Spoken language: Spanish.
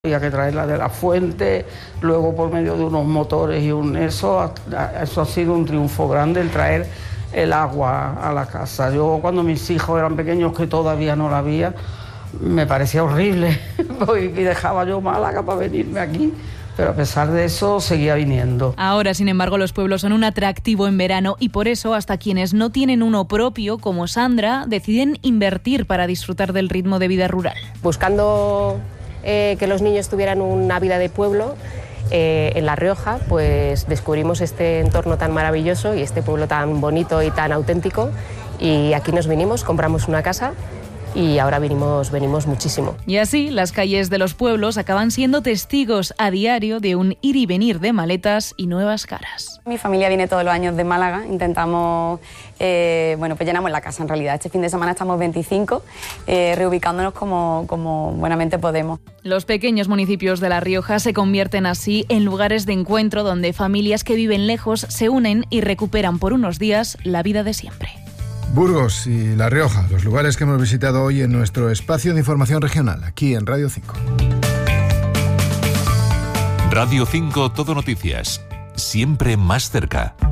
Había que traerla de la fuente, luego por medio de unos motores y eso ha sido un triunfo grande el traer el agua a la casa. Yo cuando mis hijos eran pequeños, que todavía no la había, me parecía horrible y dejaba yo Málaga para venirme aquí. Pero a pesar de eso seguía viniendo. Ahora, sin embargo, los pueblos son un atractivo en verano y por eso hasta quienes no tienen uno propio, como Sandra, deciden invertir para disfrutar del ritmo de vida rural. Buscando que los niños tuvieran una vida de pueblo, en La Rioja, pues descubrimos este entorno tan maravilloso y este pueblo tan bonito y tan auténtico, y aquí nos vinimos, compramos una casa y ahora venimos muchísimo. Y así, las calles de los pueblos acaban siendo testigos a diario de un ir y venir de maletas y nuevas caras. Mi familia viene todos los años de Málaga, intentamos, pues llenamos la casa en realidad. Este fin de semana estamos 25, reubicándonos como buenamente podemos. Los pequeños municipios de La Rioja se convierten así en lugares de encuentro donde familias que viven lejos se unen y recuperan por unos días la vida de siempre. Burgos y La Rioja, los lugares que hemos visitado hoy en nuestro espacio de información regional, aquí en Radio 5. Radio 5 Todo Noticias, siempre más cerca.